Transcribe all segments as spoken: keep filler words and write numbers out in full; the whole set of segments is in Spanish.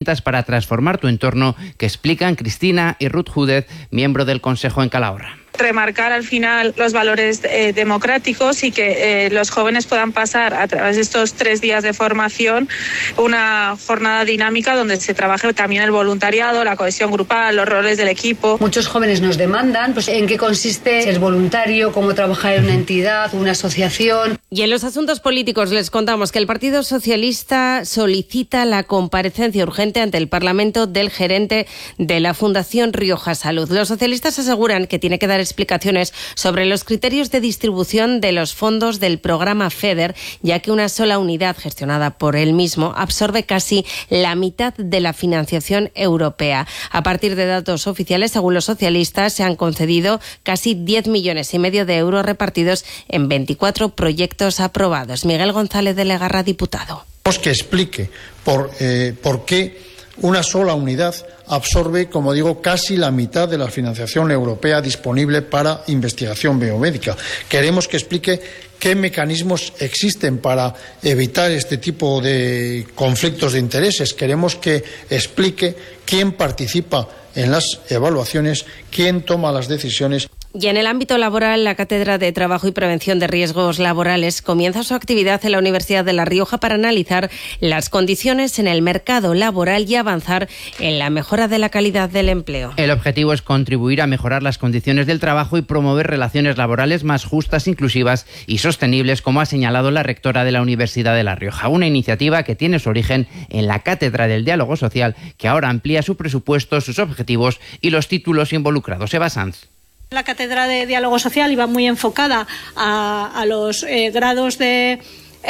herramientas para transformar tu entorno que explican Cristina y Ruth Júdez, miembro del Consejo en Calahorra. Remarcar al final los valores eh, democráticos y que eh, los jóvenes puedan pasar a través de estos tres días de formación una jornada dinámica donde se trabaje también el voluntariado, la cohesión grupal, los roles del equipo. Muchos jóvenes nos demandan pues, en qué consiste ser voluntario, cómo trabajar en una entidad, una asociación. Y en los asuntos políticos les contamos que el Partido Socialista solicita la comparecencia urgente ante el Parlamento del gerente de la Fundación Rioja Salud. Los socialistas aseguran que tiene que dar explicaciones sobre los criterios de distribución de los fondos del programa FEDER, ya que una sola unidad gestionada por él mismo absorbe casi la mitad de la financiación europea. A partir de datos oficiales, según los socialistas, se han concedido casi diez millones y medio de euros repartidos en veinticuatro proyectos aprobados. Miguel González de Legarra, diputado. Que explique por, eh, por qué una sola unidad absorbe, como digo, casi la mitad de la financiación europea disponible para investigación biomédica. Queremos que explique qué mecanismos existen para evitar este tipo de conflictos de intereses. Queremos que explique quién participa en las evaluaciones, quién toma las decisiones. Y en el ámbito laboral, la Cátedra de Trabajo y Prevención de Riesgos Laborales comienza su actividad en la Universidad de La Rioja para analizar las condiciones en el mercado laboral y avanzar en la mejora de la calidad del empleo. El objetivo es contribuir a mejorar las condiciones del trabajo y promover relaciones laborales más justas, inclusivas y sostenibles, como ha señalado la rectora de la Universidad de La Rioja. Una iniciativa que tiene su origen en la Cátedra del Diálogo Social, que ahora amplía su presupuesto, sus objetivos y los títulos involucrados. Eva Sanz. La Cátedra de Diálogo Social iba muy enfocada a, a los eh, grados de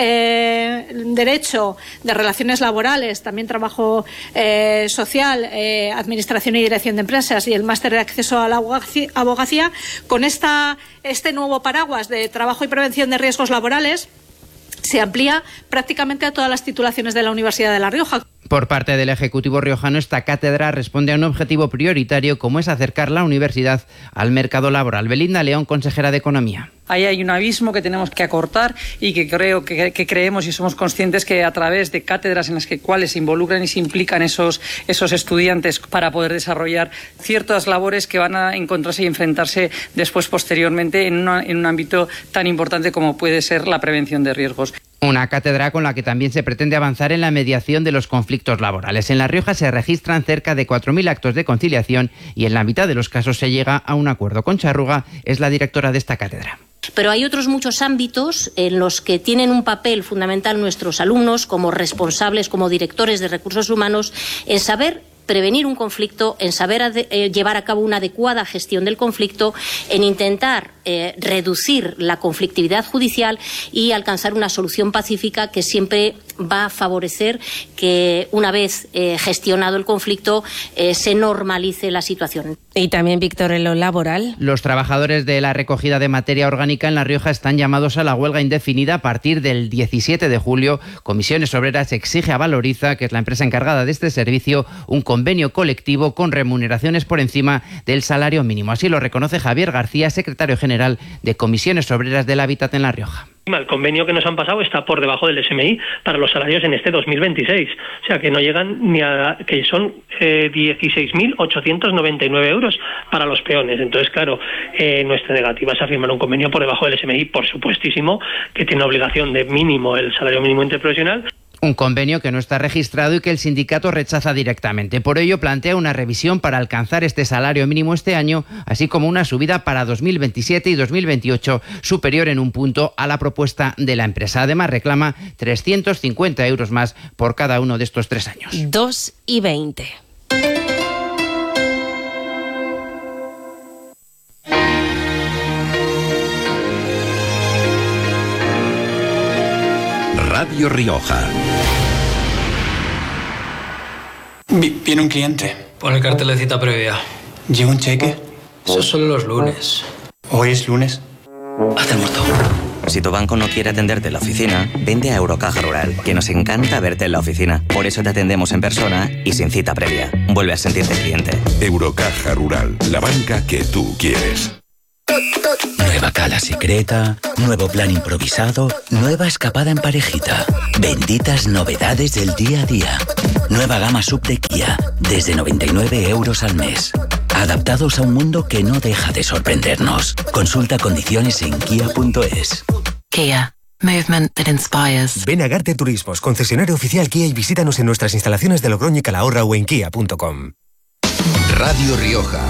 eh, Derecho, de Relaciones Laborales, también Trabajo eh, Social, eh, Administración y Dirección de Empresas y el Máster de Acceso a la Abogacía. Con esta, este nuevo paraguas de Trabajo y Prevención de Riesgos Laborales se amplía prácticamente a todas las titulaciones de la Universidad de La Rioja. Por parte del Ejecutivo riojano, esta cátedra responde a un objetivo prioritario, como es acercar la universidad al mercado laboral. Belinda León, consejera de Economía. Ahí hay un abismo que tenemos que acortar y que creo que, que creemos y somos conscientes que a través de cátedras en las que cuales se involucran y se implican esos, esos estudiantes para poder desarrollar ciertas labores que van a encontrarse y enfrentarse después posteriormente en, una, en un ámbito tan importante como puede ser la prevención de riesgos. Una cátedra con la que también se pretende avanzar en la mediación de los conflictos laborales. En La Rioja se registran cerca de cuatro mil actos de conciliación y en la mitad de los casos se llega a un acuerdo. Concha Arruga es la directora de esta cátedra. Pero hay otros muchos ámbitos en los que tienen un papel fundamental nuestros alumnos como responsables, como directores de recursos humanos, en saber prevenir un conflicto, en saber eh, llevar a cabo una adecuada gestión del conflicto, en intentar eh, reducir la conflictividad judicial y alcanzar una solución pacífica que siempre va a favorecer que, una vez eh, gestionado el conflicto, eh, se normalice la situación. Y también, Víctor, en lo laboral. Los trabajadores de la recogida de materia orgánica en La Rioja están llamados a la huelga indefinida a partir del diecisiete de julio. Comisiones Obreras exige a Valoriza, que es la empresa encargada de este servicio, un convenio colectivo con remuneraciones por encima del salario mínimo. Así lo reconoce Javier García, secretario general de Comisiones Obreras del Hábitat en La Rioja. El convenio que nos han pasado está por debajo del S M I para los salarios en este dos mil veintiséis, o sea que no llegan ni a, que son eh, dieciséis mil ochocientos noventa y nueve euros para los peones. Entonces, claro, eh, nuestra negativa es a firmar un convenio por debajo del S M I, por supuestísimo, que tiene obligación de mínimo el salario mínimo interprofesional. Un convenio que no está registrado y que el sindicato rechaza directamente. Por ello, plantea una revisión para alcanzar este salario mínimo este año, así como una subida para dos mil veintisiete y dos mil veintiocho superior en un punto a la propuesta de la empresa. Además, reclama trescientos cincuenta euros más por cada uno de estos tres años. dos y veinte. Radio Rioja. Viene un cliente. Pon el cartel de cita previa. ¿Lleva un cheque? Eso es solo los lunes. ¿Hoy es lunes? Hazte el muerto. Si tu banco no quiere atenderte en la oficina, vente a Eurocaja Rural, que nos encanta verte en la oficina. Por eso te atendemos en persona y sin cita previa. Vuelve a sentirte cliente. Eurocaja Rural, la banca que tú quieres. Nueva cala secreta, nuevo plan improvisado, nueva escapada en parejita. Benditas novedades del día a día. Nueva gama sub de Kia, desde noventa y nueve euros al mes. Adaptados a un mundo que no deja de sorprendernos. Consulta condiciones en kia punto es. Kia. Movement that inspires. Ven a Garte Turismos, concesionario oficial Kia, y visítanos en nuestras instalaciones de Logroño y Calahorra o en kia punto com. Radio Rioja.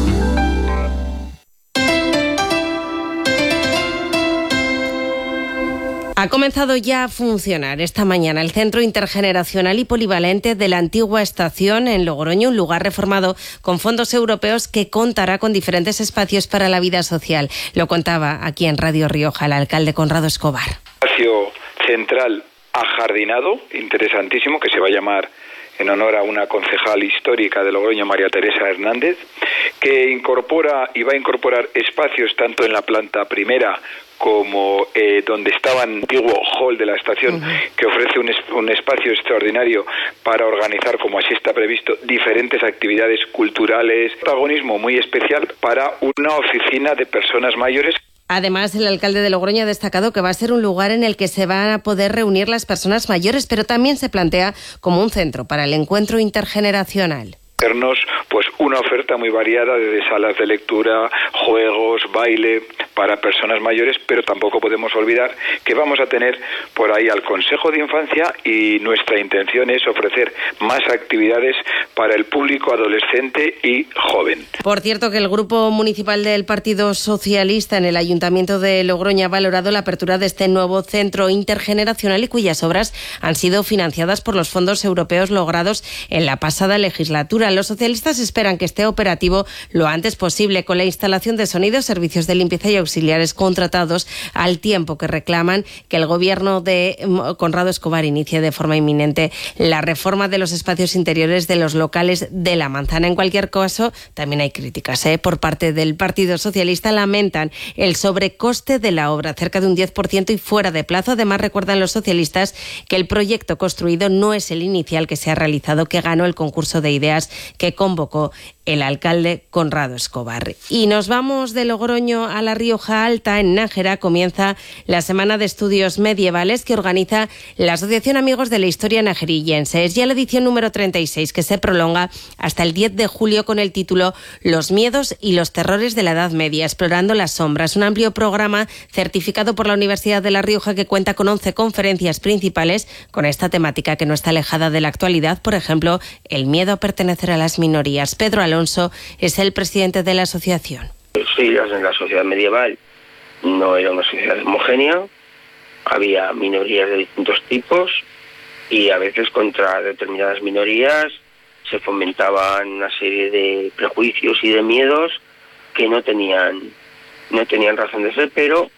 Ha comenzado ya a funcionar esta mañana el Centro Intergeneracional y Polivalente de la antigua estación en Logroño, un lugar reformado con fondos europeos que contará con diferentes espacios para la vida social. Lo contaba aquí en Radio Rioja el alcalde Conrado Escobar. Espacio central ajardinado, interesantísimo, que se va a llamar en honor a una concejal histórica de Logroño, María Teresa Hernández, que incorpora y va a incorporar espacios tanto en la planta primera como eh, donde estaba el antiguo hall de la estación, uh-huh. que ofrece un, es, un espacio extraordinario para organizar, como así está previsto, diferentes actividades culturales. Protagonismo muy especial para una oficina de personas mayores. Además, el alcalde de Logroño ha destacado que va a ser un lugar en el que se van a poder reunir las personas mayores, pero también se plantea como un centro para el encuentro intergeneracional. Pues una oferta muy variada de salas de lectura, juegos, baile para personas mayores, pero tampoco podemos olvidar que vamos a tener por ahí al Consejo de Infancia y nuestra intención es ofrecer más actividades para el público adolescente y joven. Por cierto, que el Grupo Municipal del Partido Socialista en el Ayuntamiento de Logroño ha valorado la apertura de este nuevo centro intergeneracional y cuyas obras han sido financiadas por los fondos europeos logrados en la pasada legislatura. Los socialistas esperan que esté operativo lo antes posible, con la instalación de sonidos, servicios de limpieza y auxiliares contratados, al tiempo que reclaman que el gobierno de Conrado Escobar inicie de forma inminente la reforma de los espacios interiores de los locales de La Manzana. En cualquier caso, también hay críticas ¿eh? por parte del Partido Socialista. Lamentan el sobrecoste de la obra, cerca de un diez por ciento y fuera de plazo. Además, recuerdan los socialistas que el proyecto construido no es el inicial que se ha realizado, que ganó el concurso de ideas que convocó el alcalde Conrado Escobar. Y nos vamos de Logroño a La Rioja Alta. En Nájera comienza la Semana de Estudios Medievales que organiza la Asociación Amigos de la Historia Najerillense. Es ya la edición número treinta y seis, que se prolonga hasta el diez de julio con el título Los miedos y los terrores de la Edad Media, explorando las sombras. Un amplio programa certificado por la Universidad de La Rioja que cuenta con once conferencias principales con esta temática que no está alejada de la actualidad. Por ejemplo, el miedo a pertenecer a las minorías. Pedro Alonso es el presidente de la asociación. Sí, en la sociedad medieval no era una sociedad homogénea, había minorías de distintos tipos y a veces contra determinadas minorías se fomentaban una serie de prejuicios y de miedos que no tenían no tenían razón de ser, pero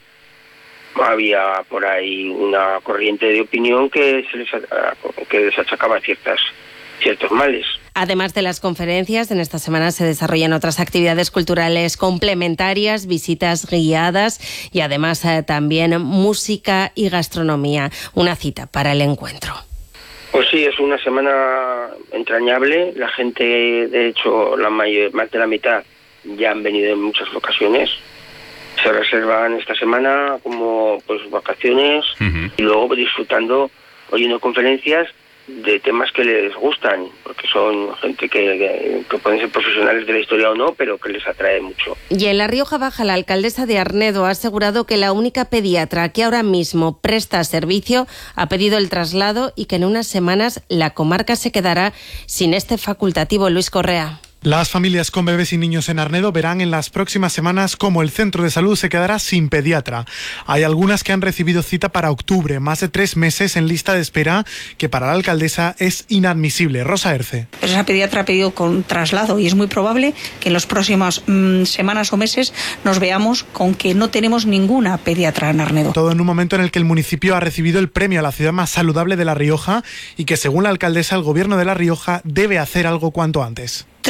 había por ahí una corriente de opinión que se les, que les achacaba ciertas ciertos males. Además de las conferencias, en esta semana se desarrollan otras actividades culturales complementarias, visitas guiadas y además eh, también música y gastronomía. Una cita para el encuentro. Pues sí, es una semana entrañable. La gente, de hecho, la mayor, más de la mitad ya han venido en muchas ocasiones. Se reservan esta semana como pues vacaciones uh-huh. y luego disfrutando, oyendo conferencias de temas que les gustan, porque son gente que, que, que pueden ser profesionales de la historia o no, pero que les atrae mucho. Y en La Rioja Baja, la alcaldesa de Arnedo ha asegurado que la única pediatra que ahora mismo presta servicio ha pedido el traslado y que en unas semanas la comarca se quedará sin este facultativo. Luis Correa. Las familias con bebés y niños en Arnedo verán en las próximas semanas cómo el centro de salud se quedará sin pediatra. Hay algunas que han recibido cita para octubre, más de tres meses en lista de espera, que para la alcaldesa es inadmisible. Rosa Erce. Pero esa pediatra ha pedido con traslado y es muy probable que en las próximas mmm, semanas o meses nos veamos con que no tenemos ninguna pediatra en Arnedo. Todo en un momento en el que el municipio ha recibido el premio a la ciudad más saludable de La Rioja y que, según la alcaldesa, el gobierno de La Rioja debe hacer algo cuanto antes.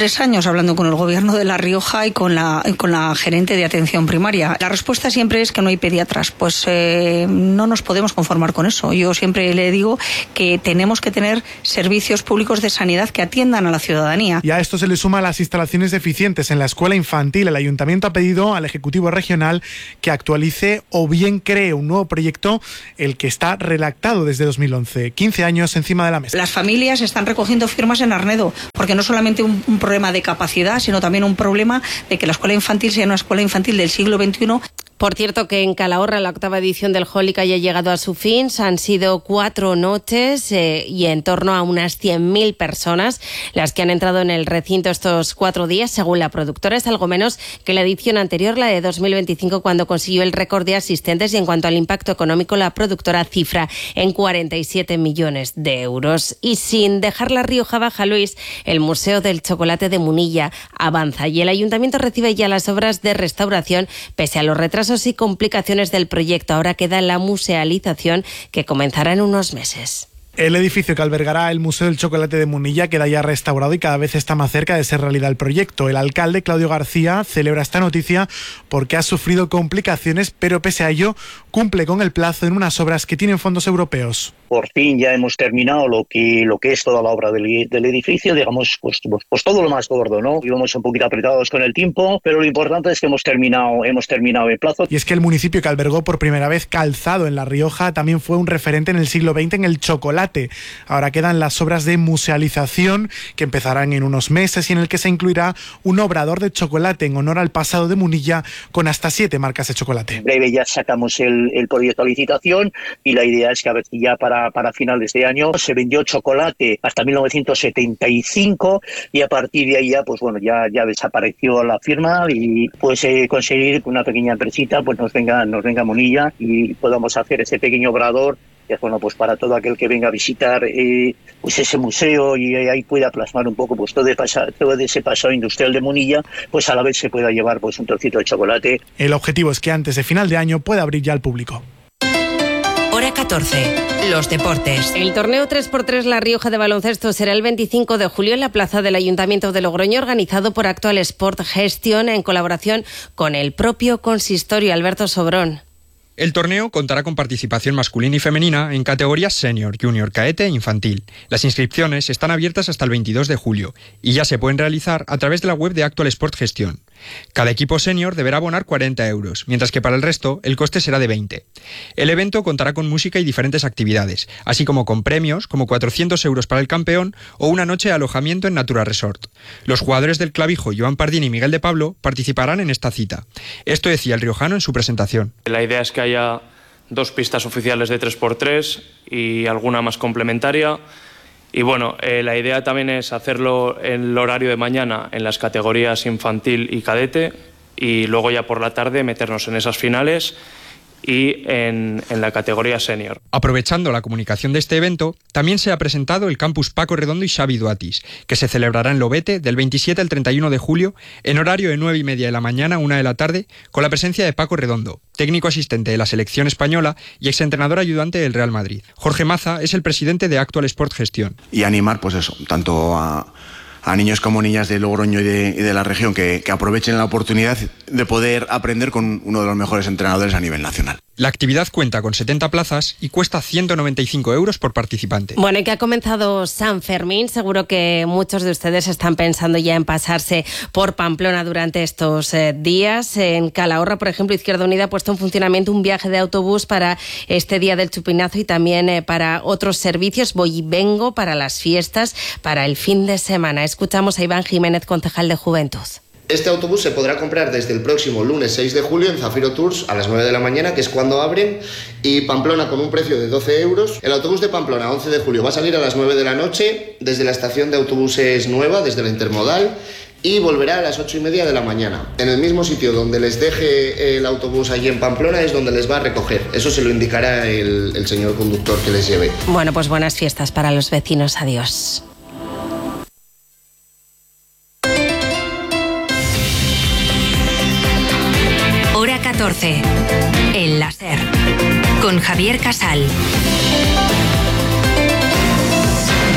tres años hablando con el gobierno de La Rioja y con la, con la gerente de atención primaria. La respuesta siempre es que no hay pediatras. Pues eh, no nos podemos conformar con eso. Yo siempre le digo que tenemos que tener servicios públicos de sanidad que atiendan a la ciudadanía. Y a esto se le suma las instalaciones deficientes en la escuela infantil. El Ayuntamiento ha pedido al Ejecutivo Regional que actualice o bien cree un nuevo proyecto, el que está redactado desde dos mil once. quince años encima de la mesa. Las familias están recogiendo firmas en Arnedo, porque no solamente un, un problema de capacidad, sino también un problema de que la escuela infantil sea una escuela infantil del siglo veintiuno. Por cierto, que en Calahorra la octava edición del Jólica ya ha llegado a su fin. Han sido cuatro noches eh, y en torno a unas cien mil personas las que han entrado en el recinto estos cuatro días, según la productora. Es algo menos que la edición anterior, la de dos mil veinticinco, cuando consiguió el récord de asistentes, y en cuanto al impacto económico, la productora cifra en cuarenta y siete millones de euros. Y sin dejar La Rioja baja, Luis, el Museo del Chocolate de Munilla avanza y el Ayuntamiento recibe ya las obras de restauración pese a los retrasos y complicaciones del proyecto. Ahora queda la musealización, que comenzará en unos meses. El edificio que albergará el Museo del Chocolate de Munilla queda ya restaurado y cada vez está más cerca de ser realidad el proyecto. El alcalde, Claudio García, celebra esta noticia porque ha sufrido complicaciones, pero pese a ello cumple con el plazo en unas obras que tienen fondos europeos. Por fin ya hemos terminado lo que lo que es toda la obra del, del edificio, digamos, pues, pues, pues todo lo más gordo, ¿no? Íbamos un poquito apretados con el tiempo, pero lo importante es que hemos terminado, hemos terminado el plazo. Y es que el municipio que albergó por primera vez calzado en La Rioja también fue un referente en el siglo veinte en el chocolate. Ahora quedan las obras de musealización, que empezarán en unos meses, y en el que se incluirá un obrador de chocolate en honor al pasado de Munilla, con hasta siete marcas de chocolate. En breve ya sacamos el, el proyecto de licitación y la idea es que a ver si ya para para finales de año se vendió chocolate hasta mil novecientos setenta y cinco y a partir de ahí ya pues bueno ya ya desapareció la firma y pues eh, conseguir que una pequeña empresita pues nos venga nos venga a Munilla y podamos hacer ese pequeño obrador, que es bueno pues para todo aquel que venga a visitar eh, pues ese museo y ahí pueda plasmar un poco pues todo, de pasa, todo de ese pasado industrial de Munilla, pues a la vez se pueda llevar pues un trocito de chocolate. El objetivo es que antes de final de año pueda abrir ya al público. Hora catorce. Los deportes. El torneo tres por tres La Rioja de baloncesto será el veinticinco de julio en la plaza del Ayuntamiento de Logroño, organizado por Actual Sport Gestion en colaboración con el propio consistorio. Alberto Sobrón. El torneo contará con participación masculina y femenina en categorías senior, junior, caete e infantil. Las inscripciones están abiertas hasta el veintidós de julio y ya se pueden realizar a través de la web de Actual Sport Gestión. Cada equipo senior deberá abonar cuarenta euros, mientras que para el resto el coste será de veinte. El evento contará con música y diferentes actividades, así como con premios como cuatrocientos euros para el campeón o una noche de alojamiento en Natura Resort. Los jugadores del Clavijo, Joan Pardín y Miguel de Pablo, participarán en esta cita. Esto decía el riojano en su presentación. La idea es que haya dos pistas oficiales de tres por tres y alguna más complementaria. Y bueno, eh, la idea también es hacerlo en el horario de mañana en las categorías infantil y cadete y luego ya por la tarde meternos en esas finales y en, en la categoría senior. Aprovechando la comunicación de este evento, también se ha presentado el campus Paco Redondo y Xavi Duatis, que se celebrará en Lobete del veintisiete al treinta y uno de julio en horario de nueve y media de la mañana a una de la tarde, con la presencia de Paco Redondo, técnico asistente de la selección española y exentrenador ayudante del Real Madrid. Jorge Maza es el presidente de Actual Sport Gestión. Y animar, pues eso, tanto a... a niños como niñas de Logroño y de, y de la región que, que aprovechen la oportunidad de poder aprender con uno de los mejores entrenadores a nivel nacional. La actividad cuenta con setenta plazas y cuesta ciento noventa y cinco euros por participante. Bueno, y que ha comenzado San Fermín, seguro que muchos de ustedes están pensando ya en pasarse por Pamplona durante estos eh, días. En Calahorra, por ejemplo, Izquierda Unida ha puesto en funcionamiento un viaje de autobús para este día del chupinazo y también eh, para otros servicios. Voy y vengo para las fiestas, para el fin de semana. Escuchamos a Iván Jiménez, concejal de Juventud. Este autobús se podrá comprar desde el próximo lunes seis de julio en Zafiro Tours a las nueve de la mañana, que es cuando abren, y Pamplona con un precio de doce euros. El autobús de Pamplona, once de julio, va a salir a las nueve de la noche desde la estación de autobuses nueva, desde la Intermodal, y volverá a las ocho y media de la mañana. En el mismo sitio donde les deje el autobús allí en Pamplona es donde les va a recoger. Eso se lo indicará el, el señor conductor que les lleve. Bueno, pues buenas fiestas para los vecinos. Adiós. Hora catorce. El láser. Con Javier Casal.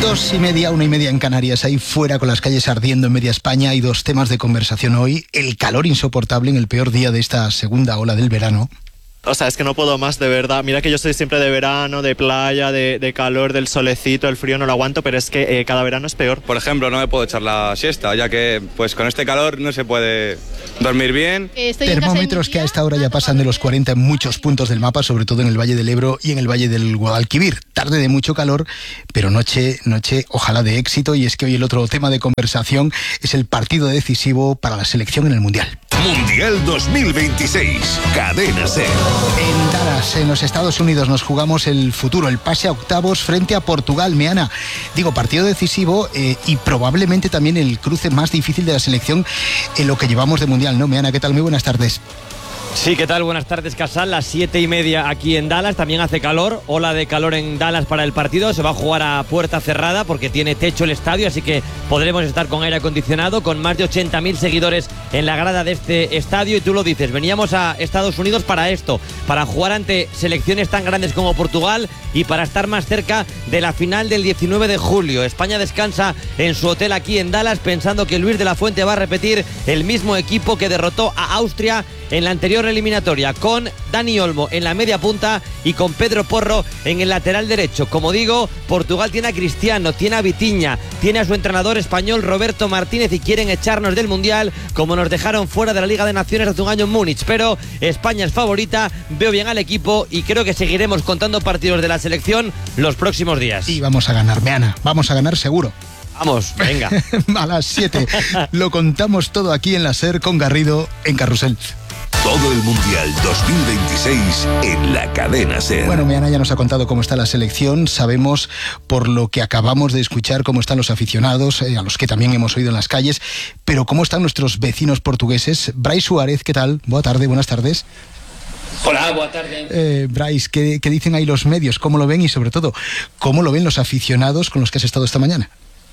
Dos y media, una y media en Canarias, ahí fuera con las calles ardiendo en media España. Hay dos temas de conversación hoy. El calor insoportable en el peor día de esta segunda ola del verano. O sea, es que no puedo más, de verdad. Mira que yo soy siempre de verano, de playa, de, de calor, del solecito, el frío no lo aguanto, pero es que eh, cada verano es peor. Por ejemplo, no me puedo echar la siesta, ya que pues con este calor no se puede dormir bien. Termómetros que a esta hora ya pasan de los cuarenta en muchos puntos del mapa, sobre todo en el Valle del Ebro y en el Valle del Guadalquivir. Tarde de mucho calor, pero noche, noche, ojalá de éxito. Y es que hoy el otro tema de conversación es el partido decisivo para la selección en el Mundial. Mundial dos mil veintiséis, Cadena SER. En Dallas, en los Estados Unidos, nos jugamos el futuro, el pase a octavos frente a Portugal. Meana, digo, partido decisivo eh, y probablemente también el cruce más difícil de la selección en lo que llevamos de Mundial, ¿no? Meana, ¿qué tal? Muy buenas tardes. Sí, ¿qué tal? Buenas tardes, Casal. Las siete y media aquí en Dallas. También hace calor. Ola de calor en Dallas para el partido. Se va a jugar a puerta cerrada porque tiene techo el estadio, así que podremos estar con aire acondicionado, con más de ochenta mil seguidores en la grada de este estadio. Y tú lo dices, veníamos a Estados Unidos para esto, para jugar ante selecciones tan grandes como Portugal y para estar más cerca de la final del diecinueve de julio. España descansa en su hotel aquí en Dallas pensando que Luis de la Fuente va a repetir el mismo equipo que derrotó a Austria en la anterior eliminatoria, con Dani Olmo en la media punta y con Pedro Porro en el lateral derecho. Como digo, Portugal tiene a Cristiano, tiene a Vitinha, tiene a su entrenador español Roberto Martínez y quieren echarnos del Mundial como nos dejaron fuera de la Liga de Naciones hace un año en Múnich. Pero España es favorita, veo bien al equipo y creo que seguiremos contando partidos de la selección los próximos días. Y vamos a ganar, Meana, vamos a ganar seguro. Vamos, venga. A las siete lo contamos todo aquí en la SER con Garrido en Carrusel. Todo el Mundial dos mil veintiséis en la Cadena SER. Bueno, Meana ya nos ha contado cómo está la selección. Sabemos, por lo que acabamos de escuchar, cómo están los aficionados, eh, a los que también hemos oído en las calles. Pero cómo están nuestros vecinos portugueses. Brais Suárez, ¿qué tal? Buenas tardes, buenas tardes. Hola, buenas tardes. Eh, Brais, ¿qué, ¿qué dicen ahí los medios? ¿Cómo lo ven? Y sobre todo, ¿cómo lo ven los aficionados con los que has estado esta mañana?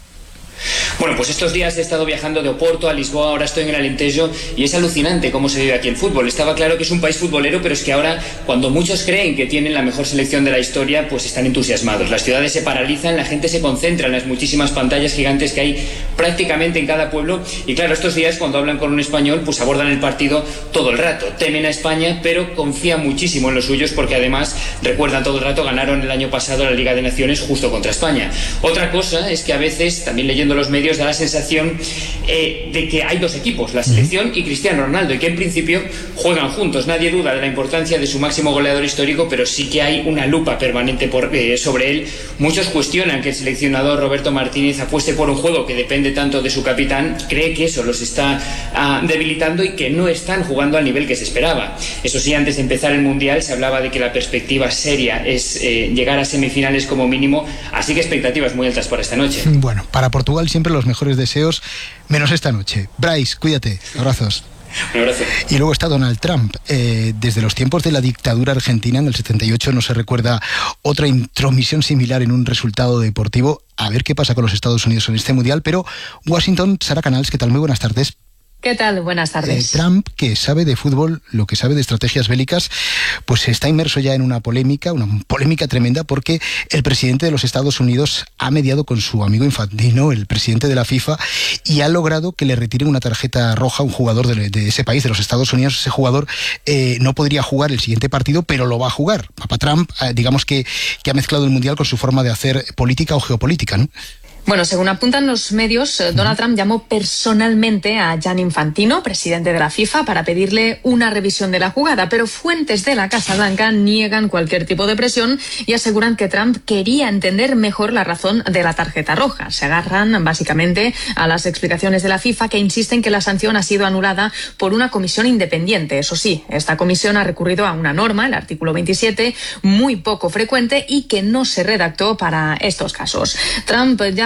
Bueno, pues estos días he estado viajando de Oporto a Lisboa, ahora estoy en el Alentejo y es alucinante cómo se vive aquí el fútbol. Estaba claro que es un país futbolero, pero es que ahora, cuando muchos creen que tienen la mejor selección de la historia, pues están entusiasmados. Las ciudades se paralizan, la gente se concentra en las muchísimas pantallas gigantes que hay prácticamente en cada pueblo y claro, estos días cuando hablan con un español, pues abordan el partido todo el rato. Temen a España, pero confían muchísimo en los suyos porque además recuerdan todo el rato, ganaron el año pasado la Liga de Naciones justo contra España. Otra cosa es que a veces, también leyendo los medios, da la sensación eh, de que hay dos equipos, la selección y Cristiano Ronaldo, y que en principio juegan juntos. Nadie duda de la importancia de su máximo goleador histórico, pero sí que hay una lupa permanente por, eh, sobre él. Muchos cuestionan que el seleccionador Roberto Martínez apueste por un juego que depende tanto de su capitán, cree que eso los está uh, debilitando y que no están jugando al nivel que se esperaba. Eso sí, antes de empezar el Mundial se hablaba de que la perspectiva seria es eh, llegar a semifinales como mínimo, así que expectativas muy altas para esta noche. Bueno, para Portugal siempre los mejores deseos, menos esta noche. Brais, cuídate, abrazos. Un abrazo. Y luego está Donald Trump. Eh, desde los tiempos de la dictadura argentina en el setenta y ocho no se recuerda otra intromisión similar en un resultado deportivo. A ver qué pasa con los Estados Unidos en este mundial. Pero Washington, Sara Canals, ¿qué tal? Muy buenas tardes. ¿Qué tal? Buenas tardes. Eh, Trump, que sabe de fútbol lo que sabe de estrategias bélicas, pues está inmerso ya en una polémica, una polémica tremenda, porque el presidente de los Estados Unidos ha mediado con su amigo Infantino, el presidente de la FIFA, y ha logrado que le retiren una tarjeta roja a un jugador de, de ese país, de los Estados Unidos. Ese jugador eh, no podría jugar el siguiente partido, pero lo va a jugar. Papá Trump, eh, digamos que, que ha mezclado el Mundial con su forma de hacer política o geopolítica, ¿no? Bueno, según apuntan los medios, Donald Trump llamó personalmente a Gianni Infantino, presidente de la FIFA, para pedirle una revisión de la jugada, pero fuentes de la Casa Blanca niegan cualquier tipo de presión y aseguran que Trump quería entender mejor la razón de la tarjeta roja. Se agarran básicamente a las explicaciones de la FIFA, que insisten que la sanción ha sido anulada por una comisión independiente. Eso sí, esta comisión ha recurrido a una norma, el artículo veintisiete, muy poco frecuente y que no se redactó para estos casos. Trump ya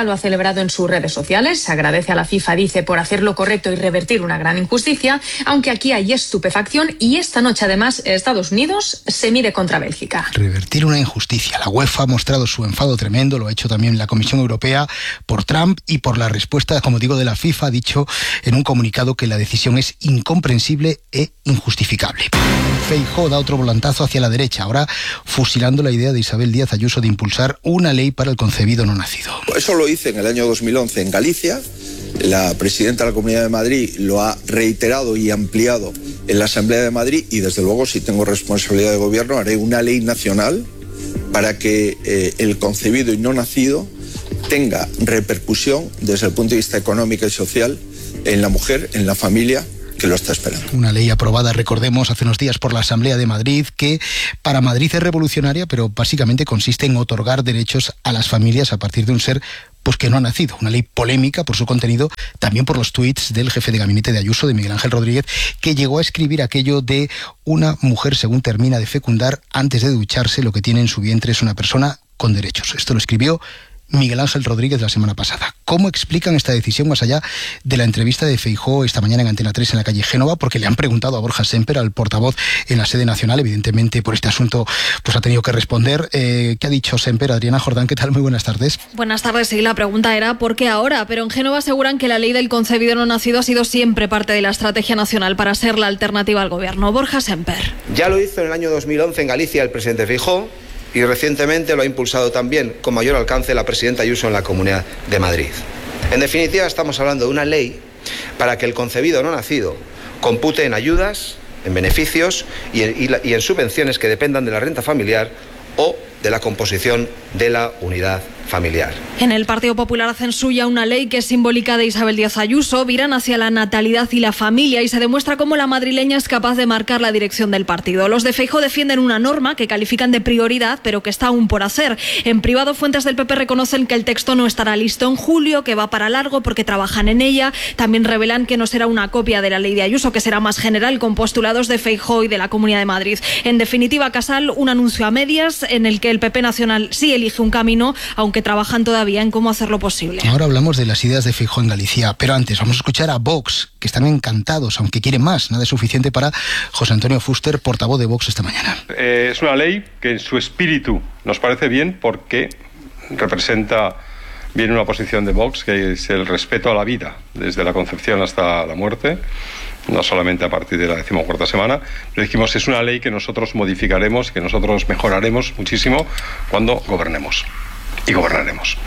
lo ha celebrado en sus redes sociales. Agradece a la FIFA, dice, por hacer lo correcto y revertir una gran injusticia, aunque aquí hay estupefacción y esta noche además Estados Unidos se mide contra Bélgica. Revertir una injusticia. La UEFA ha mostrado su enfado tremendo, lo ha hecho también la Comisión Europea por Trump y por la respuesta, como digo, de la FIFA. Ha dicho en un comunicado que la decisión es incomprensible e injustificable. Feijóo da otro volantazo hacia la derecha, ahora fusilando la idea de Isabel Díaz Ayuso de impulsar una ley para el concebido no nacido. Eso lo hice en el año dos mil once en Galicia. La presidenta de la Comunidad de Madrid lo ha reiterado y ampliado en la Asamblea de Madrid y desde luego, si tengo responsabilidad de gobierno, haré una ley nacional para que eh, el concebido y no nacido tenga repercusión desde el punto de vista económico y social en la mujer, en la familia que lo está esperando. Una ley aprobada, recordemos, hace unos días por la Asamblea de Madrid, que para Madrid es revolucionaria, pero básicamente consiste en otorgar derechos a las familias a partir de un ser pues que no ha nacido. Una ley polémica por su contenido, también por los tuits del jefe de gabinete de Ayuso, de Miguel Ángel Rodríguez, que llegó a escribir aquello de una mujer, según termina de fecundar, antes de ducharse, lo que tiene en su vientre es una persona con derechos. Esto lo escribió Miguel Ángel Rodríguez la semana pasada. ¿Cómo explican esta decisión más allá de la entrevista de Feijóo esta mañana en Antena tres en la calle Génova? Porque le han preguntado a Borja Semper, al portavoz en la sede nacional, evidentemente por este asunto pues ha tenido que responder. Eh, ¿Qué ha dicho Semper? Adriana Jordán, ¿qué tal? Muy buenas tardes. Buenas tardes, sí, la pregunta era ¿por qué ahora? Pero en Génova aseguran que la ley del concebido no nacido ha sido siempre parte de la estrategia nacional para ser la alternativa al gobierno. Borja Semper. Ya lo hizo en el año dos mil once en Galicia el presidente Feijóo, y recientemente lo ha impulsado también con mayor alcance la presidenta Ayuso en la Comunidad de Madrid. En definitiva, estamos hablando de una ley para que el concebido no nacido compute en ayudas, en beneficios y en, y la, y en subvenciones que dependan de la renta familiar o de la composición de la unidad familiar. En el Partido Popular hacen suya una ley que es simbólica de Isabel Díaz Ayuso, viran hacia la natalidad y la familia y se demuestra cómo la madrileña es capaz de marcar la dirección del partido. Los de Feijóo defienden una norma que califican de prioridad, pero que está aún por hacer. En privado, fuentes del P P reconocen que el texto no estará listo en julio, que va para largo porque trabajan en ella. También revelan que no será una copia de la ley de Ayuso, que será más general, con postulados de Feijóo y de la Comunidad de Madrid. En definitiva, Casal, un anuncio a medias en el que el P P nacional sí elige un camino, aunque que trabajan todavía en cómo hacerlo posible. Ahora hablamos de las ideas de Feijóo en Galicia, pero antes vamos a escuchar a Vox, que están encantados, aunque quieren más. Nada es suficiente para José Antonio Fuster, portavoz de Vox esta mañana. Eh, es una ley que en su espíritu nos parece bien porque representa bien una posición de Vox, que es el respeto a la vida, desde la concepción hasta la muerte, no solamente a partir de la decimocuarta semana, pero dijimos es una ley que nosotros modificaremos, que nosotros mejoraremos muchísimo cuando gobernemos. Y gobernaremos.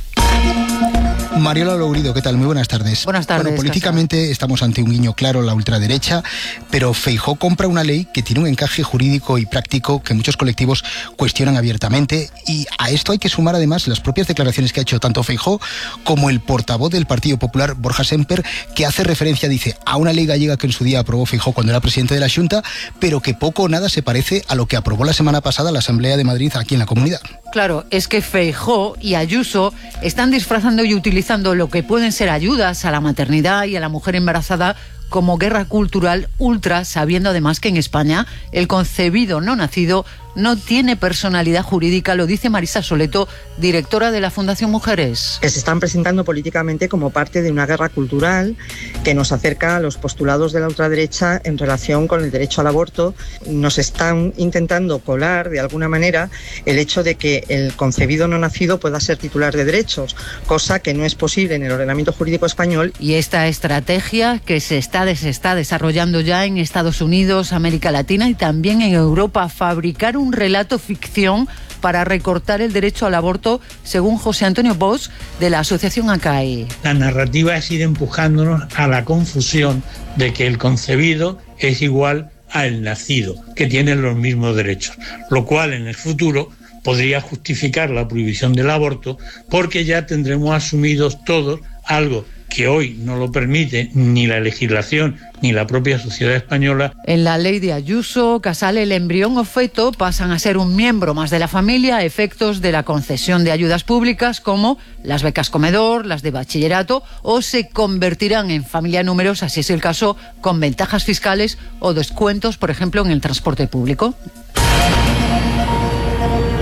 Mariola Lourido, ¿qué tal? Muy buenas tardes. Buenas tardes. Bueno, políticamente Casa. estamos ante un guiño claro a la ultraderecha, pero Feijóo compra una ley que tiene un encaje jurídico y práctico que muchos colectivos cuestionan abiertamente, y a esto hay que sumar además las propias declaraciones que ha hecho tanto Feijóo como el portavoz del Partido Popular, Borja Semper, que hace referencia, dice, a una ley gallega que en su día aprobó Feijóo cuando era presidente de la Xunta, pero que poco o nada se parece a lo que aprobó la semana pasada la Asamblea de Madrid aquí en la Comunidad. Claro, es que Feijóo y Ayuso están disfrazando y utilizando lo que pueden ser ayudas a la maternidad y a la mujer embarazada como guerra cultural ultra, sabiendo además que en España el concebido no nacido no tiene personalidad jurídica, lo dice Marisa Soleto, directora de la Fundación Mujeres. Que se están presentando políticamente como parte de una guerra cultural que nos acerca a los postulados de la ultraderecha en relación con el derecho al aborto. Nos están intentando colar de alguna manera el hecho de que el concebido no nacido pueda ser titular de derechos, cosa que no es posible en el ordenamiento jurídico español. Y esta estrategia que se está, se está desarrollando ya en Estados Unidos, América Latina y también en Europa, fabricar un relato ficción para recortar el derecho al aborto, según José Antonio Bosch, de la asociación A C A E. La narrativa es ir empujándonos a la confusión de que el concebido es igual al nacido, que tienen los mismos derechos, lo cual en el futuro podría justificar la prohibición del aborto, porque ya tendremos asumidos todos algo que hoy no lo permite ni la legislación ni la propia sociedad española. En la ley de Ayuso, Casal, el embrión o feto pasan a ser un miembro más de la familia a efectos de la concesión de ayudas públicas como las becas comedor, las de bachillerato, o se convertirán en familia numerosa, si es el caso, con ventajas fiscales o descuentos, por ejemplo, en el transporte público.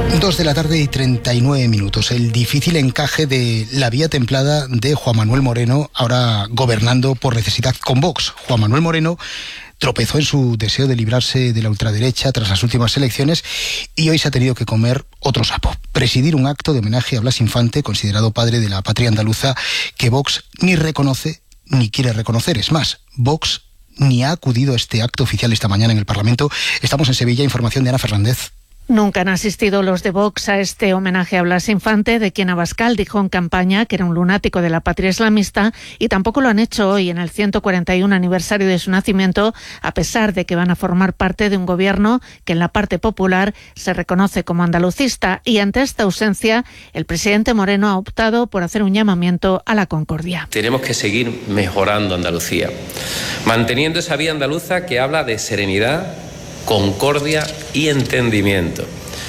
Dos de la tarde y treinta y nueve minutos. El difícil encaje de la vía templada de Juan Manuel Moreno, ahora gobernando por necesidad con Vox. Juan Manuel Moreno tropezó en su deseo de librarse de la ultraderecha tras las últimas elecciones y hoy se ha tenido que comer otro sapo. Presidir un acto de homenaje a Blas Infante, considerado padre de la patria andaluza, que Vox ni reconoce ni quiere reconocer. Es más, Vox ni ha acudido a este acto oficial esta mañana en el Parlamento. Estamos en Sevilla, información de Ana Fernández. Nunca han asistido los de Vox a este homenaje a Blas Infante, de quien Abascal dijo en campaña que era un lunático de la patria islamista, y tampoco lo han hecho hoy en el ciento cuarenta y uno aniversario de su nacimiento, a pesar de que van a formar parte de un gobierno que en la parte popular se reconoce como andalucista. Y ante esta ausencia, el presidente Moreno ha optado por hacer un llamamiento a la concordia. Tenemos que seguir mejorando Andalucía, manteniendo esa vía andaluza que habla de serenidad, concordia y entendimiento.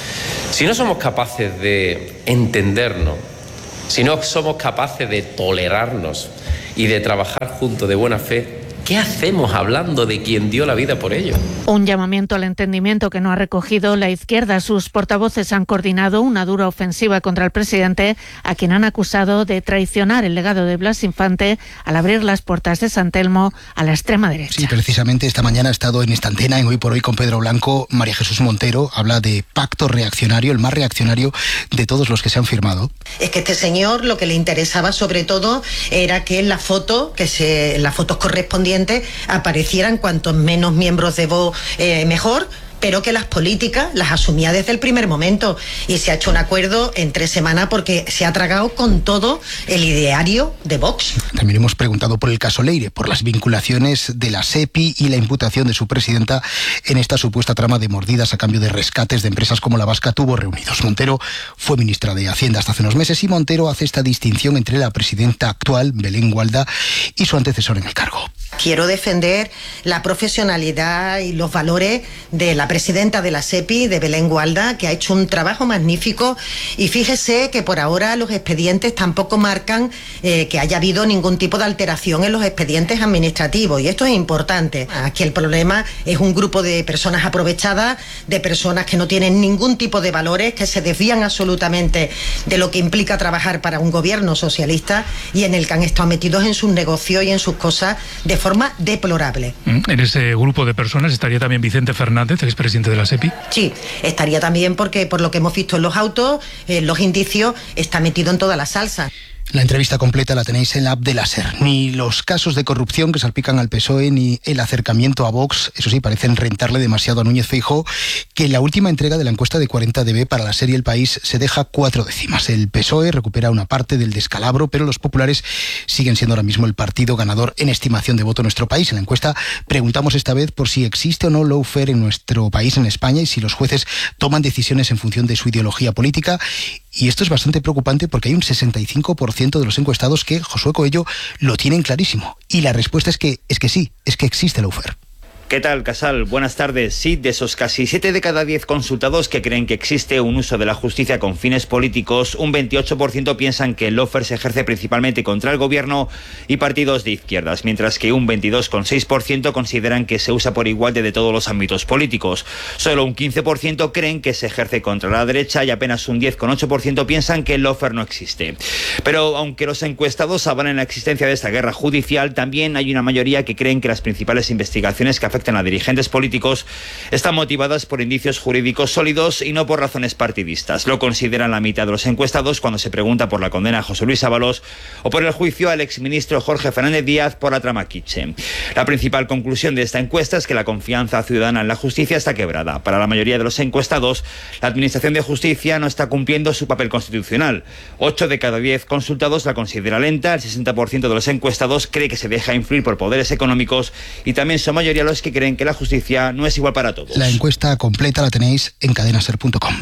Si no somos capaces de entendernos, si no somos capaces de tolerarnos y de trabajar juntos de buena fe, ¿qué hacemos hablando de quien dio la vida por ello? Un llamamiento al entendimiento que no ha recogido la izquierda. Sus portavoces han coordinado una dura ofensiva contra el presidente, a quien han acusado de traicionar el legado de Blas Infante al abrir las puertas de San Telmo a la extrema derecha. Sí, precisamente esta mañana ha estado en esta antena, en Hoy por Hoy con Pedro Blanco. María Jesús Montero habla de pacto reaccionario, el más reaccionario de todos los que se han firmado. Es que este señor lo que le interesaba sobre todo era que en la foto, que se, en las fotos correspondientes aparecieran cuantos menos miembros de Vox eh, mejor, pero que las políticas las asumía desde el primer momento, y se ha hecho un acuerdo en tres semanas porque se ha tragado con todo el ideario de Vox. También hemos preguntado por el caso Leire, por las vinculaciones de la SEPI y la imputación de su presidenta en esta supuesta trama de mordidas a cambio de rescates de empresas como la vasca Tubos Reunidos. Montero fue ministra de Hacienda hasta hace unos meses y Montero hace esta distinción entre la presidenta actual, Belén Gualda, y su antecesor en el cargo. Quiero defender la profesionalidad y los valores de la presidenta de la SEPI, de Belén Gualda, que ha hecho un trabajo magnífico, y fíjese que por ahora los expedientes tampoco marcan eh, que haya habido ningún tipo de alteración en los expedientes administrativos, y esto es importante. Aquí el problema es un grupo de personas aprovechadas, de personas que no tienen ningún tipo de valores, que se desvían absolutamente de lo que implica trabajar para un gobierno socialista y en el que han estado metidos en sus negocios y en sus cosas de forma deplorable. En ese grupo de personas estaría también Vicente Fernández, expresidente de la SEPI. Sí, estaría también porque por lo que hemos visto en los autos, en los indicios, está metido en toda la salsa. La entrevista completa la tenéis en la app de la SER. Ni los casos de corrupción que salpican al P S O E ni el acercamiento a Vox, eso sí, parecen rentarle demasiado a Núñez Feijóo, que en la última entrega de la encuesta de cuarenta D B para la serie El País se deja cuatro décimas. El P S O E recupera una parte del descalabro, pero los populares siguen siendo ahora mismo el partido ganador en estimación de voto en nuestro país. En la encuesta preguntamos esta vez por si existe o no lawfare en nuestro país, en España, y si los jueces toman decisiones en función de su ideología política. Y esto es bastante preocupante porque hay un sesenta y cinco por ciento de los encuestados que, Josué Coello, lo tienen clarísimo. Y la respuesta es que, es que sí, es que existe lawfare. ¿Qué tal, Casal? Buenas tardes. Sí, de esos casi siete de cada diez consultados que creen que existe un uso de la justicia con fines políticos, un veintiocho por ciento piensan que el lawfare se ejerce principalmente contra el gobierno y partidos de izquierdas, mientras que un veintidós coma seis por ciento consideran que se usa por igual desde todos los ámbitos políticos. Solo un quince por ciento creen que se ejerce contra la derecha y apenas un diez coma ocho por ciento piensan que el lawfare no existe. Pero aunque los encuestados avalan la existencia de esta guerra judicial, también hay una mayoría que creen que las principales investigaciones que afectan a dirigentes políticos están motivadas por indicios jurídicos sólidos y no por razones partidistas. Lo consideran la mitad de los encuestados cuando se pregunta por la condena a José Luis Ábalos o por el juicio al exministro Jorge Fernández Díaz por la trama Kitchen. La principal conclusión de esta encuesta es que la confianza ciudadana en la justicia está quebrada. Para la mayoría de los encuestados, la Administración de Justicia no está cumpliendo su papel constitucional. ocho de cada diez consultados la considera lenta, el sesenta por ciento de los encuestados cree que se deja influir por poderes económicos y también son mayoría los que creen que la justicia no es igual para todos. La encuesta completa la tenéis en cadenaser punto com.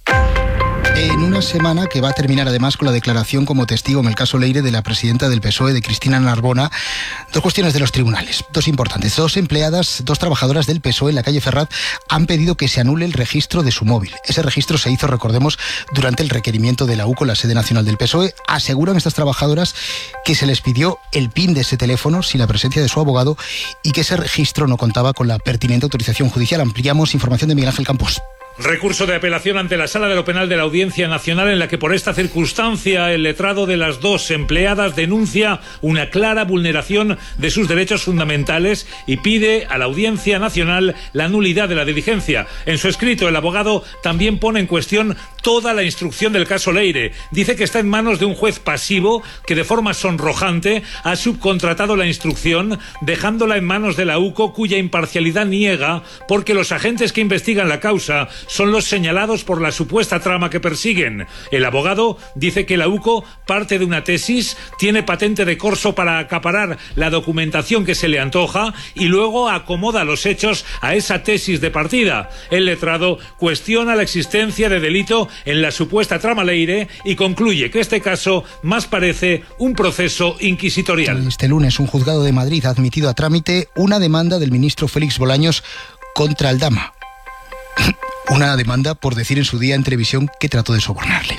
En una semana que va a terminar además con la declaración como testigo en el caso Leire de la presidenta del P S O E, de Cristina Narbona, dos cuestiones de los tribunales, dos importantes. Dos empleadas, dos trabajadoras del P S O E en la calle Ferraz han pedido que se anule el registro de su móvil. Ese registro se hizo, recordemos, durante el requerimiento de la U C O, la sede nacional del P S O E. Aseguran estas trabajadoras que se les pidió el PIN de ese teléfono sin la presencia de su abogado y que ese registro no contaba con la pertinente autorización judicial. Ampliamos información de Miguel Ángel Campos. Recurso de apelación ante la Sala de lo Penal de la Audiencia Nacional, en la que por esta circunstancia el letrado de las dos empleadas denuncia una clara vulneración de sus derechos fundamentales y pide a la Audiencia Nacional la nulidad de la diligencia. En su escrito, el abogado también pone en cuestión toda la instrucción del caso Leire. Dice que está en manos de un juez pasivo que de forma sonrojante ha subcontratado la instrucción, dejándola en manos de la U C O, cuya imparcialidad niega porque los agentes que investigan la causa son los señalados por la supuesta trama que persiguen. El abogado dice que la U C O parte de una tesis, tiene patente de corso para acaparar la documentación que se le antoja y luego acomoda los hechos a esa tesis de partida. El letrado cuestiona la existencia de delito en la supuesta trama Leire y concluye que este caso más parece un proceso inquisitorial. Este lunes un juzgado de Madrid ha admitido a trámite una demanda del ministro Félix Bolaños contra Aldama. Una demanda por decir en su día en televisión que trató de sobornarle.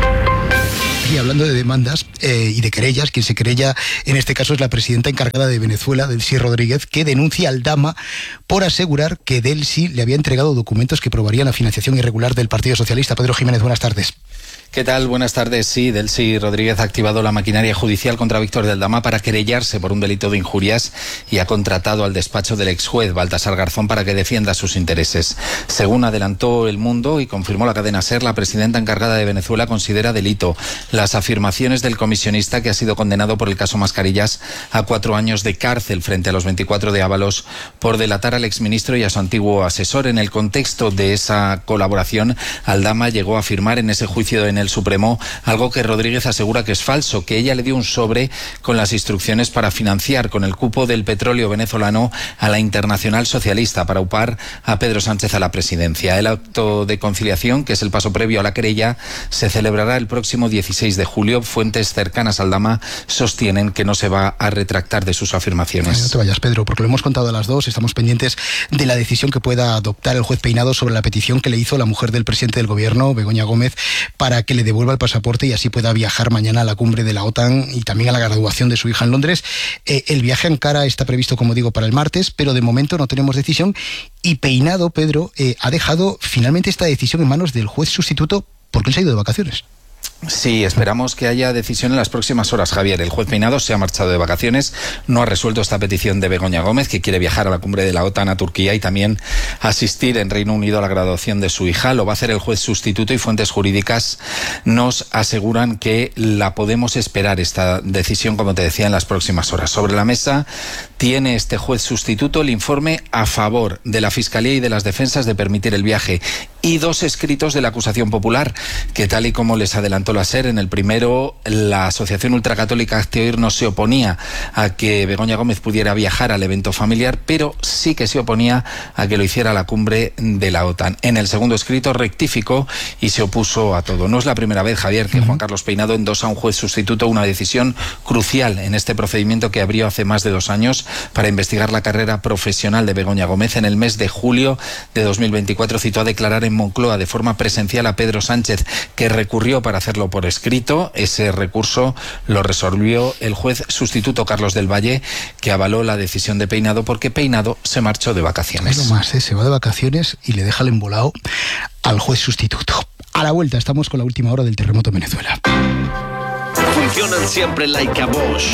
Y hablando de demandas eh, y de querellas, quien se querella en este caso es la presidenta encargada de Venezuela, Delcy Rodríguez, que denuncia a Aldama por asegurar que Delcy le había entregado documentos que probarían la financiación irregular del Partido Socialista. Pedro Jiménez, buenas tardes. ¿Qué tal? Buenas tardes. Sí, Delcy Rodríguez ha activado la maquinaria judicial contra Víctor de Aldama para querellarse por un delito de injurias y ha contratado al despacho del exjuez Baltasar Garzón para que defienda sus intereses. Según adelantó El Mundo y confirmó la cadena SER, la presidenta encargada de Venezuela considera delito las afirmaciones del comisionista, que ha sido condenado por el caso Mascarillas a cuatro años de cárcel frente a los veinticuatro de Ábalos por delatar al exministro y a su antiguo asesor. En el contexto de esa colaboración, Aldama llegó a afirmar en ese juicio en el Supremo algo que Rodríguez asegura que es falso, que ella le dio un sobre con las instrucciones para financiar con el cupo del petróleo venezolano a la Internacional Socialista para upar a Pedro Sánchez a la presidencia. El acto de conciliación, que es el paso previo a la querella, se celebrará el próximo dieciséis de julio. Fuentes cercanas a Aldama sostienen que no se va a retractar de sus afirmaciones. No te vayas, Pedro, porque lo hemos contado a las dos. Estamos pendientes de la decisión que pueda adoptar el juez Peinado sobre la petición que le hizo la mujer del presidente del gobierno, Begoña Gómez, para que le devuelva el pasaporte y así pueda viajar mañana a la cumbre de la OTAN y también a la graduación de su hija en Londres. Eh, el viaje a Ankara está previsto, como digo, para el martes, pero de momento no tenemos decisión y Peinado, Pedro, eh, ha dejado finalmente esta decisión en manos del juez sustituto porque él se ha ido de vacaciones. Sí, esperamos que haya decisión en las próximas horas, Javier. El juez Peinado se ha marchado de vacaciones, no ha resuelto esta petición de Begoña Gómez, que quiere viajar a la cumbre de la OTAN a Turquía y también asistir en Reino Unido a la graduación de su hija. Lo va a hacer el juez sustituto y fuentes jurídicas nos aseguran que la podemos esperar, esta decisión, como te decía, en las próximas horas. Sobre la mesa tiene este juez sustituto el informe a favor de la Fiscalía y de las defensas de permitir el viaje y dos escritos de la acusación popular, que tal y como les adelantó la SER, en el primero la Asociación Ultracatólica Acteoir no se oponía a que Begoña Gómez pudiera viajar al evento familiar, pero sí que se oponía a que lo hiciera a la cumbre de la OTAN. En el segundo escrito rectificó y se opuso a todo. No es la primera vez, Javier, que Juan Carlos Peinado endosa a un juez sustituto una decisión crucial en este procedimiento que abrió hace más de dos años para investigar la carrera profesional de Begoña Gómez. En el mes de julio de dos mil veinticuatro citó a declarar en Moncloa de forma presencial a Pedro Sánchez, que recurrió para hacerlo por escrito. Ese recurso lo resolvió el juez sustituto Carlos del Valle, que avaló la decisión de Peinado porque Peinado se marchó de vacaciones. Es lo más, ¿eh? Se va de vacaciones y le deja el embolado al juez sustituto. A la vuelta estamos con la última hora del terremoto en Venezuela. Funcionan siempre like a Bosch.